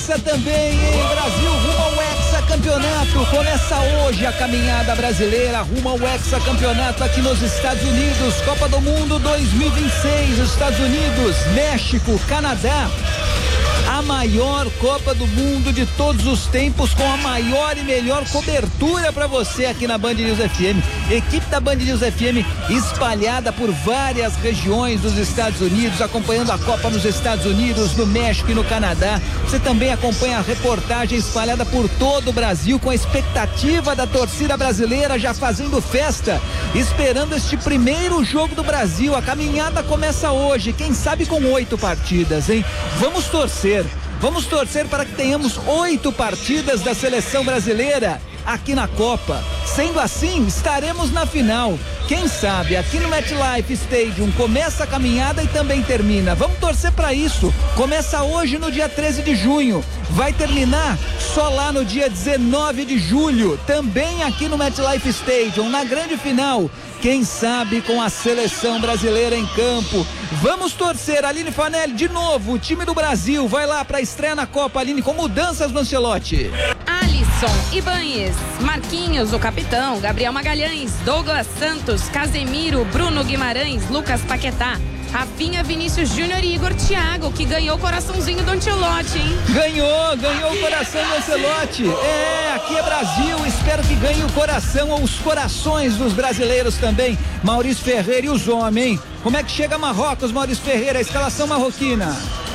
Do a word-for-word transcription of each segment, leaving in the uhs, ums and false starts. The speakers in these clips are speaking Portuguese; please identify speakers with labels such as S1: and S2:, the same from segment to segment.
S1: Hexa também, hein? Brasil rumo ao Hexa Campeonato. Começa hoje a caminhada brasileira rumo ao Hexa Campeonato aqui nos Estados Unidos. Copa do Mundo dois mil e vinte e seis, Estados Unidos, México, Canadá. A maior Copa do Mundo de todos os tempos, com a maior e melhor cobertura para você aqui na Band News F M. Equipe da Band News F M espalhada por várias regiões dos Estados Unidos, acompanhando a Copa nos Estados Unidos, no México e no Canadá. Você também acompanha a reportagem espalhada por todo o Brasil, com a expectativa da torcida brasileira já fazendo festa, esperando este primeiro jogo do Brasil. A caminhada começa hoje, quem sabe com oito partidas, hein? Vamos torcer. Vamos torcer para que tenhamos oito partidas da seleção brasileira aqui na Copa. Sendo assim, estaremos na final. Quem sabe aqui no MetLife Stadium começa a caminhada e também termina. Vamos torcer para isso. Começa hoje no dia treze de junho. Vai terminar só lá no dia dezenove de julho. Também aqui no MetLife Stadium, na grande final. Quem sabe com a seleção brasileira em campo. Vamos torcer. Aline Fanelli, de novo, o time do Brasil vai lá para a estreia na Copa. Aline, com mudanças no Ancelotti.
S2: Alisson, Ibanez, Marquinhos, o capitão, Gabriel Magalhães, Douglas Santos, Casemiro, Bruno Guimarães, Lucas Paquetá, Rafinha, Vinícius Júnior e Igor Thiago, que ganhou o coraçãozinho do Ancelotti, hein?
S1: Ganhou, ganhou o coração do Ancelotti. É, aqui é Brasil, espero que ganhe o coração ou os corações dos brasileiros também. Maurício Ferreira e os homens, hein? Como é que chega Marrocos, Maurício Ferreira, a escalação marroquina?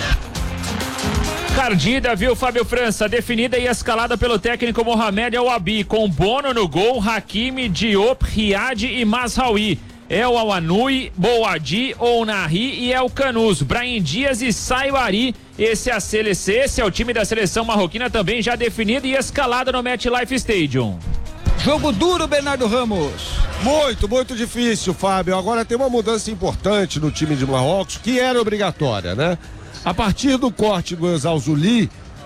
S3: Cardida, viu, Fábio França? Definida e escalada pelo técnico Mohamed El Abi, com Bono no gol, Hakimi, Diop, Riad e Mazraoui. El Awanui, Boadi, Ounahi e El Canus, Brahim Dias e Saiwari. Esse é a C L C, esse é o time da seleção marroquina também já definido e escalado no MetLife Stadium.
S1: Jogo duro, Bernardo Ramos.
S4: Muito, muito difícil, Fábio. Agora tem uma mudança importante no time de Marrocos, que era obrigatória, né? A partir do corte do Exalzuli,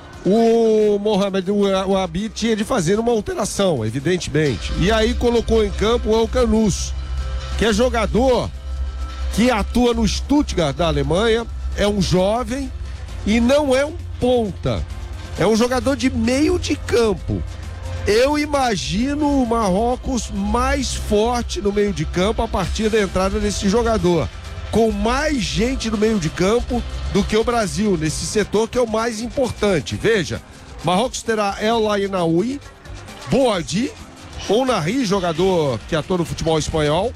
S4: o Mohamed El Abi tinha de fazer uma alteração, evidentemente. E aí colocou em campo o El Canus, que é jogador que atua no Stuttgart da Alemanha, é um jovem e não é um ponta, é um jogador de meio de campo. Eu imagino o Marrocos mais forte no meio de campo a partir da entrada desse jogador, com mais gente no meio de campo do que o Brasil, nesse setor que é o mais importante. Veja, Marrocos terá El Ainaoui, Boadi, Ounahi, jogador que atua no futebol espanhol,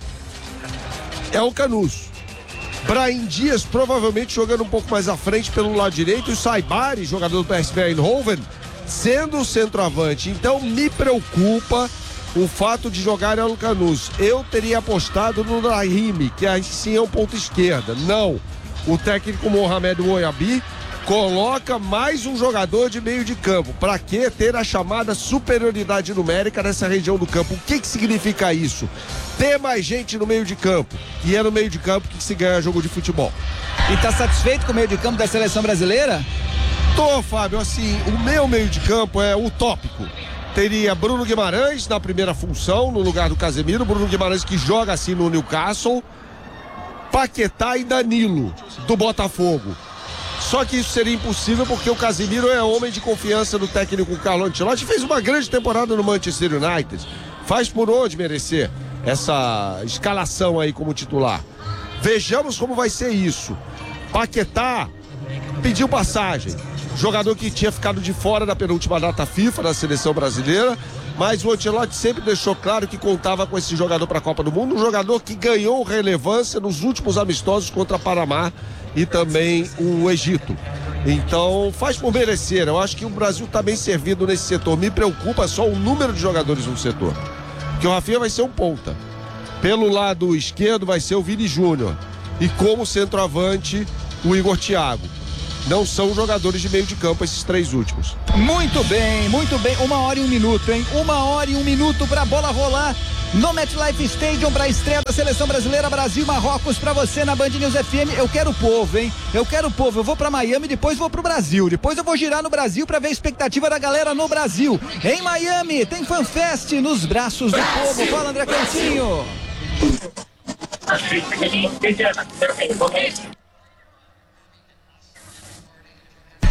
S4: El Canus, Brahim Dias provavelmente jogando um pouco mais à frente pelo lado direito, e o Saibari, jogador do P S V Eindhoven, sendo o centroavante. Então me preocupa o fato de jogar El Canus. Eu teria apostado no Brahimi, que aí sim é um ponto esquerda. Não, o técnico Mohamed El Abi coloca mais um jogador de meio de campo. Para que ter a chamada superioridade numérica nessa região do campo? O que que significa isso? Ter mais gente no meio de campo. E é no meio de campo que se ganha jogo de futebol.
S1: E tá satisfeito com o meio de campo da seleção brasileira?
S4: Tô, Fábio, assim, o meu meio de campo é utópico. Teria Bruno Guimarães na primeira função, no lugar do Casemiro. Bruno Guimarães que joga assim no Newcastle. Paquetá e Danilo, do Botafogo. Só que isso seria impossível porque o Casemiro é homem de confiança do técnico Carlo Ancelotti. Fez uma grande temporada no Manchester United. Faz por onde merecer essa escalação aí como titular. Vejamos como vai ser isso. Paquetá pediu passagem. Jogador que tinha ficado de fora da penúltima data FIFA da seleção brasileira. Mas o Ancelotti sempre deixou claro que contava com esse jogador para a Copa do Mundo. Um jogador que ganhou relevância nos últimos amistosos contra Panamá e também o Egito. Então faz por merecer. Eu acho que o Brasil está bem servido nesse setor. Me preocupa só o número de jogadores no setor, porque o Rafinha vai ser um ponta, pelo lado esquerdo vai ser o Vini Júnior e como centroavante o Igor Thiago. Não são jogadores de meio de campo esses três últimos.
S1: Muito bem, muito bem. Uma hora e um minuto, hein? Uma hora e um minuto pra bola rolar no MetLife Stadium pra estreia da seleção brasileira Brasil Marrocos pra você na Band News F M. Eu quero o povo, hein? Eu quero o povo. Eu vou pra Miami, depois vou pro Brasil. Depois eu vou girar no Brasil pra ver a expectativa da galera no Brasil. Em Miami tem FanFest nos braços do povo. Fala, André Cantinho.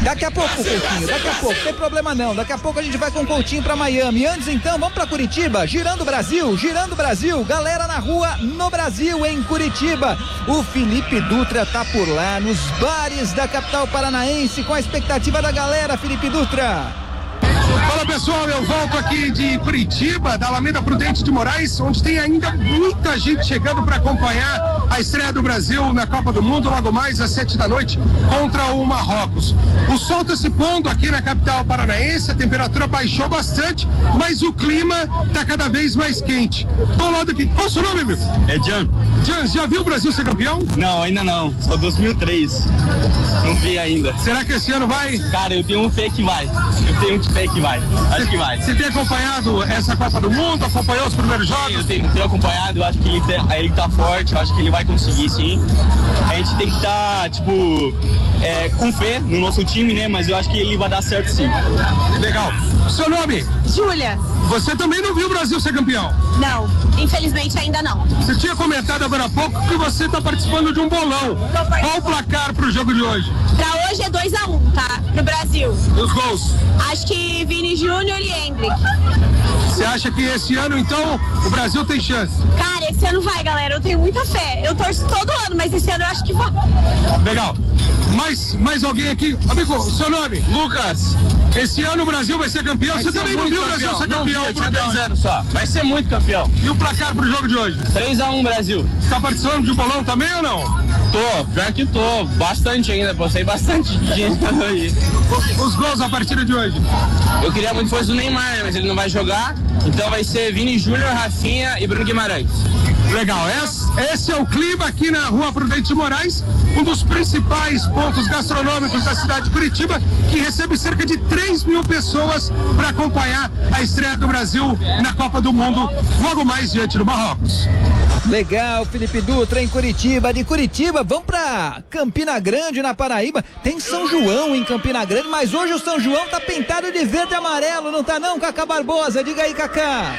S1: Daqui a pouco, Coutinho, daqui a pouco, não tem problema não. Daqui a pouco a gente vai com o Coutinho pra Miami. Antes então, vamos pra Curitiba, girando o Brasil, girando o Brasil. Galera na rua no Brasil, em Curitiba. O Felipe Dutra tá por lá, nos bares da capital paranaense, com a expectativa da galera, Felipe Dutra.
S5: Fala pessoal, eu volto aqui de Curitiba, da Alameda Prudente de Moraes, onde tem ainda muita gente chegando para acompanhar a estreia do Brasil na Copa do Mundo, logo mais às sete da noite, contra o Marrocos. O sol está se pondo aqui na capital paranaense, a temperatura baixou bastante, mas o clima está cada vez mais quente. Tô ao lado aqui. Qual é o seu nome, amigo?
S6: É Jan.
S5: Jan, já viu o Brasil ser campeão?
S6: Não, ainda não. Só dois mil e três. Não vi ainda.
S5: Será que esse ano vai?
S6: Cara, eu tenho um fake que vai. Eu tenho um fake que vai. Acho que vai.
S5: Você tem acompanhado essa Copa do Mundo? Acompanhou os primeiros jogos?
S6: Eu tenho, tenho acompanhado. Eu acho que ele, tá, ele tá forte. Eu acho que ele vai conseguir, sim. A gente tem que estar, tá, tipo, é, com fé no nosso time, né? Mas eu acho que ele vai dar certo, sim.
S5: Legal. Seu nome?
S7: Júlia.
S5: Você também não viu o Brasil ser campeão?
S7: Não, infelizmente ainda não.
S5: Você tinha comentado agora há pouco que você está participando de um bolão. Qual o placar pro jogo de hoje?
S7: Pra hoje é dois a um, tá? Pro Brasil.
S5: Os gols?
S7: Acho que Vini Júnior e Hendrick.
S5: Você acha que esse ano, então, o Brasil tem chance?
S7: Cara, esse ano vai, galera. Eu tenho muita fé. Eu torço todo ano, mas esse ano eu acho que vai.
S5: Legal. Mais, mais alguém aqui? Amigo, seu nome?
S6: Lucas.
S5: Esse ano o Brasil vai ser campeão. Vai Você ser também não viu o Brasil ser campeão?
S6: Não, dois a zero só. Vai ser muito campeão.
S5: E o placar pro jogo de hoje?
S6: três a um Brasil.
S5: Você tá participando de bolão também ou não?
S6: Tô, pior que tô. Bastante ainda. Postei bastante dinheiro aí.
S5: Os gols a partida de hoje?
S6: Eu queria muito que fosse o Neymar, mas ele não vai jogar. Então vai ser Vini Júnior, Rafinha e Bruno Guimarães.
S5: Legal, esse, esse é o clima aqui na Rua Prudente de Moraes, um dos principais pontos gastronômicos da cidade de Curitiba, que recebe cerca de três mil pessoas para acompanhar a estreia do Brasil na Copa do Mundo, logo mais diante do Marrocos.
S1: Legal, Felipe Dutra em Curitiba. De Curitiba, vamos pra Campina Grande, na Paraíba. Tem São João em Campina Grande, mas hoje o São João tá pintado de verde e amarelo, não tá não, Cacá Barbosa? Diga aí, Cacá.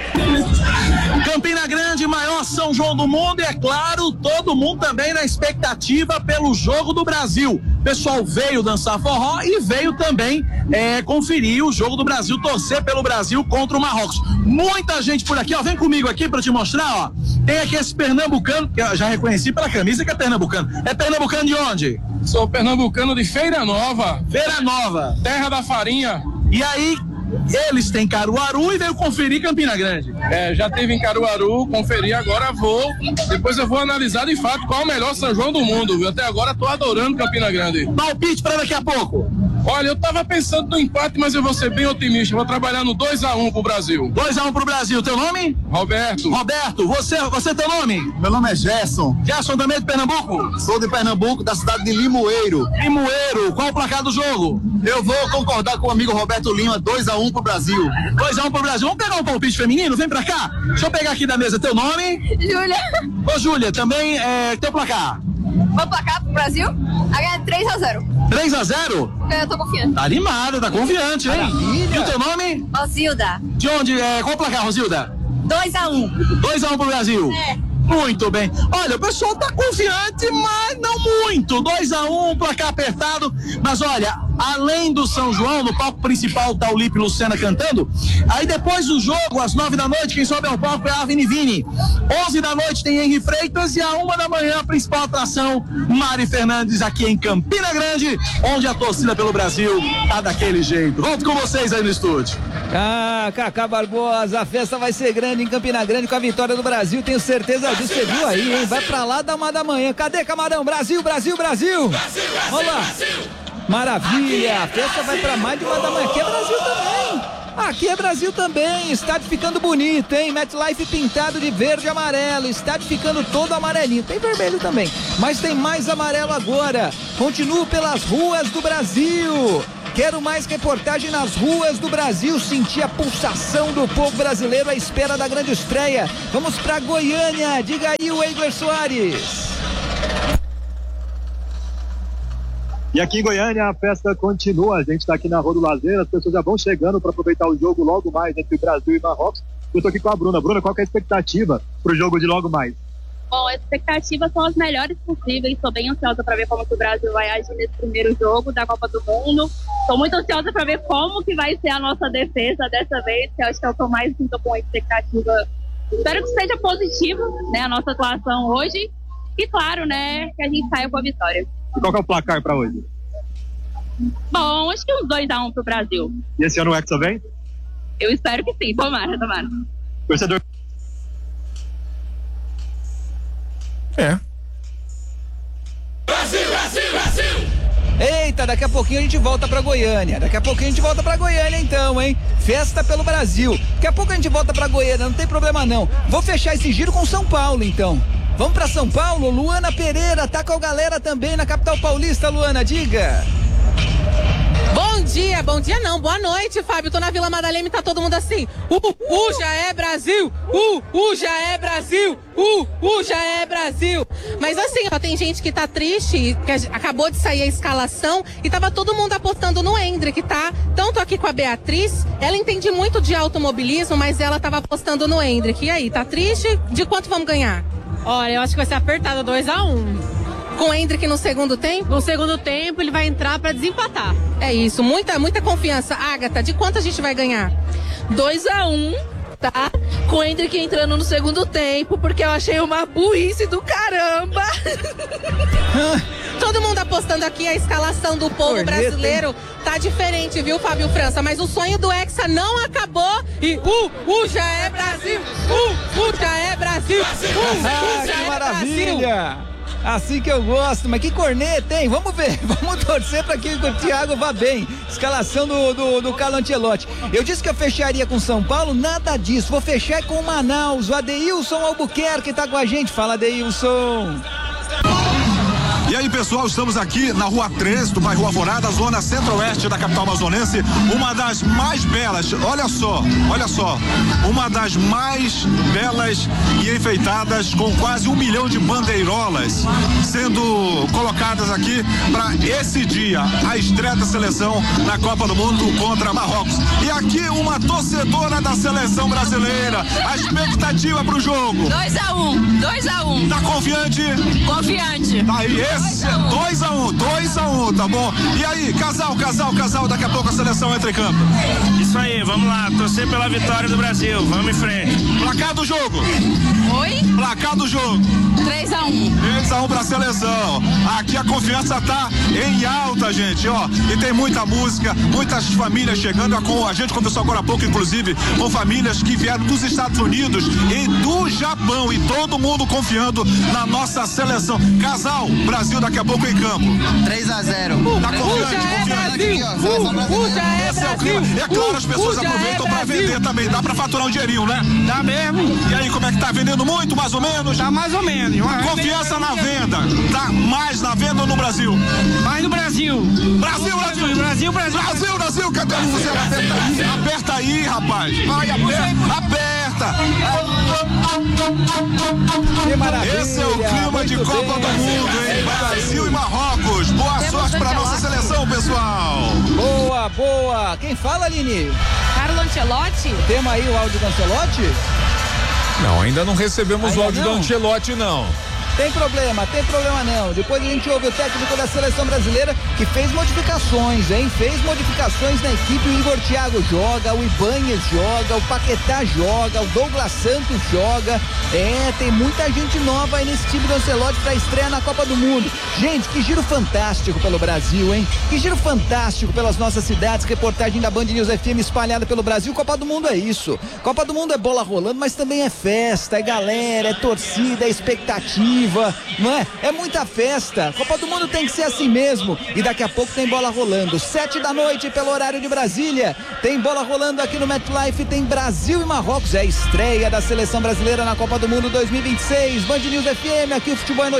S8: Campina Grande, maior São João do mundo, e é claro, todo mundo também na expectativa pelo jogo do Brasil. O pessoal veio dançar forró e veio também é, conferir o jogo do Brasil, torcer pelo Brasil contra o Marrocos. Muita gente por aqui, ó, vem comigo aqui pra te mostrar, ó. Tem aqui esse pernambucano, que eu já reconheci pela camisa que é pernambucano. É pernambucano de onde?
S9: Sou pernambucano de Feira Nova.
S8: Feira Nova.
S9: Terra da farinha.
S8: E aí, eles têm Caruaru e veio conferir Campina Grande.
S9: É, já teve em Caruaru, conferi, agora vou. Depois eu vou analisar de fato qual é o melhor São João do mundo, viu? Até agora tô adorando Campina Grande.
S8: Palpite para daqui a pouco.
S9: Olha, eu tava pensando no empate, mas eu vou ser bem otimista. Vou trabalhar no dois a um pro Brasil.
S8: dois a um pro Brasil. Teu nome?
S9: Roberto.
S8: Roberto, você, você teu nome?
S10: Meu nome é Gerson.
S8: Gerson também de Pernambuco?
S10: Sou de Pernambuco, da cidade de Limoeiro.
S8: Limoeiro, qual o placar do jogo?
S10: Eu vou concordar com o amigo Roberto Lima, dois a um pro Brasil.
S8: dois a um pro Brasil. Vamos pegar um palpite feminino? Vem pra cá. Deixa eu pegar aqui da mesa. Teu nome?
S7: Júlia.
S8: Ô, Júlia, também é teu placar?
S7: Vou placar pro Brasil? A três a zero.
S8: três a zero?
S7: Eu tô confiante.
S8: Tá animada, tá confiante, hein? Maravilha. E o teu nome?
S7: Rosilda.
S8: De onde? É, qual o placar, Rosilda?
S7: dois a um.
S8: dois a um pro Brasil?
S7: É.
S8: Muito bem. Olha, o pessoal tá confiante, mas não muito. dois a um, placar apertado. Mas olha, além do São João, no palco principal tá o Lipe Lucena cantando. Aí depois do jogo, às nove da noite, quem sobe ao palco é a Vini Vini. onze da noite tem Henry Freitas e à uma da manhã a principal atração, Mari Fernandes, aqui em Campina Grande, onde a torcida pelo Brasil tá daquele jeito. Volto com vocês aí no estúdio.
S1: Ah, Cacá Barbosa, a festa vai ser grande em Campina Grande com a vitória do Brasil, tenho certeza disso. Você viu aí, hein? Vai pra lá da uma da manhã. Cadê, Camarão? Brasil, Brasil, Brasil! Vamos lá! Maravilha! A festa vai pra mais de uma da manhã. Aqui é Brasil também! Aqui é Brasil também, estádio ficando bonito, hein? MetLife pintado de verde e amarelo, estádio ficando todo amarelinho, tem vermelho também, mas tem mais amarelo agora. Continuo pelas ruas do Brasil. Quero mais reportagem nas ruas do Brasil, sentir a pulsação do povo brasileiro à espera da grande estreia. Vamos pra Goiânia, diga aí o Eigler Soares.
S11: E aqui em Goiânia a festa continua, a gente está aqui na Rua do Lazer, as pessoas já vão chegando para aproveitar o jogo logo mais entre Brasil e Marrocos. Eu estou aqui com a Bruna. Bruna, qual que é a expectativa para o jogo de logo mais?
S7: Bom, as expectativas são as melhores possíveis. Estou bem ansiosa para ver como que o Brasil vai agir nesse primeiro jogo da Copa do Mundo. Estou muito ansiosa para ver como que vai ser a nossa defesa dessa vez, que eu acho que é o que eu mais sinto com expectativa. Espero que seja positivo, né, a nossa atuação hoje. E claro, né, que a gente saia com a vitória.
S11: E qual que é o placar para hoje?
S7: Bom, acho que uns dois a um pro Brasil.
S11: E esse ano o Hexa vem?
S7: Eu espero que sim, tomara, tomara.
S11: Torcedor.
S3: É.
S1: Brasil, Brasil, Brasil! Eita, daqui a pouquinho a gente volta pra Goiânia. Daqui a pouquinho a gente volta pra Goiânia então, hein? Festa pelo Brasil. Daqui a pouco a gente volta pra Goiânia, não tem problema não. Vou fechar esse giro com São Paulo então. Vamos pra São Paulo? Luana Pereira tá com a galera também na capital paulista. Luana, diga.
S12: Bom dia, bom dia não, boa noite, Fábio. Tô na Vila Madalena e tá todo mundo assim. Uh, uh, já é Brasil! Uh, uh, já é Brasil! Uh, uh, já é Brasil! Mas assim, ó, tem gente que tá triste, que acabou de sair a escalação e tava todo mundo apostando no Hendrick, tá? Então tô aqui com a Beatriz, ela entende muito de automobilismo, mas ela tava apostando no Hendrick. E aí, tá triste? De quanto vamos ganhar?
S13: Olha, eu acho que vai ser apertado dois a um.
S12: Com o Hendrick no segundo tempo?
S13: No segundo tempo ele vai entrar para desempatar.
S12: É isso, muita, muita confiança. Agatha, de quanto a gente vai ganhar?
S14: dois a um, tá? Com o Hendrick entrando no segundo tempo, porque eu achei uma burrice do caramba.
S12: Todo mundo apostando aqui, a escalação do povo Corneta, brasileiro hein? Tá diferente, viu, Fábio França? Mas o sonho do Hexa não acabou e uh, uh, já é Brasil! Uh, uh, já é Brasil! Uh, uh, já
S1: que
S12: é
S1: maravilha!
S12: Brasil!
S1: Assim que eu gosto, mas que corneta, hein? Vamos ver, vamos torcer para que o Thiago vá bem. Escalação do, do, do Carlo Ancelotti. Eu disse que eu fecharia com São Paulo, nada disso. Vou fechar com o Manaus. O Adeilson Albuquerque tá com a gente. Fala, Adeilson.
S15: E aí, pessoal, estamos aqui na Rua treze do bairro Alvorada, zona centro-oeste da capital amazonense, uma das mais belas, olha só, olha só, uma das mais belas e enfeitadas, com quase um milhão de bandeirolas sendo colocadas aqui para esse dia, a estreia da seleção na Copa do Mundo contra Marrocos. E aqui uma torcedora da seleção brasileira, a expectativa para o jogo.
S14: dois a um, dois a um.
S15: Tá confiante?
S14: Confiante.
S15: Tá aí, esse dois a um, dois a um, tá bom? E aí, casal, casal, casal, daqui a pouco a seleção entra em campo.
S16: Isso aí, vamos lá, torcer pela vitória do Brasil, vamos em frente.
S15: Placar do jogo.
S14: Oi?
S15: Placar do jogo.
S14: três a um.
S15: três a um pra seleção. Aqui a confiança tá em alta, gente, ó. E tem muita música, muitas famílias chegando. A, a gente conversou agora há pouco, inclusive, com famílias que vieram dos Estados Unidos e do Japão. E todo mundo confiando na nossa seleção. Casal, Brasil daqui a pouco em campo.
S10: três a zero.
S15: Tá confiante, confiante. Esse é o clima. É claro, as pessoas aproveitam pra vender também. Dá pra faturar um dinheirinho, né?
S16: Dá mesmo.
S15: E aí, como é que tá vendendo muito, mais ou menos?
S16: Tá mais ou menos.
S15: A confiança na venda. Tá mais na venda ou no Brasil?
S16: Mais no Brasil.
S15: Brasil, Brasil.
S16: Brasil, Brasil.
S15: Brasil, Brasil. Cadê você? Aperta, aperta aí, rapaz. Vai, aperta. Aperta.
S1: Que maravilha.
S15: Esse é o clima de Copa do Mundo, hein? Brasil e Marrocos. Boa sorte pra nossa seleção, pessoal.
S1: Boa, boa. Quem fala, Aline?
S2: Carlo Ancelotti.
S1: Temos aí o áudio do Ancelotti?
S3: Não, ainda não recebemos
S1: ainda
S3: o áudio
S1: não?
S3: do Ancelotti, não.
S1: Tem problema, tem problema não. Depois a gente ouve o técnico da seleção brasileira que fez modificações, hein? Fez modificações na equipe. O Igor Thiago joga, o Ibanez joga, o Paquetá joga, o Douglas Santos joga. É, tem muita gente nova aí nesse time do Ancelotti pra estreia na Copa do Mundo. Gente, que giro fantástico pelo Brasil, hein? Que giro fantástico pelas nossas cidades. Reportagem da Band News F M espalhada pelo Brasil. Copa do Mundo é isso. Copa do Mundo é bola rolando, mas também é festa, é galera, é torcida, é expectativa. Não é? É muita festa. Copa do Mundo tem que ser assim mesmo. E daqui a pouco tem bola rolando. Sete da noite pelo horário de Brasília. Tem bola rolando aqui no MetLife. Tem Brasil e Marrocos. É a estreia da seleção brasileira na Copa do Mundo dois mil e vinte e seis. Band News F M, aqui o futebol é notícia.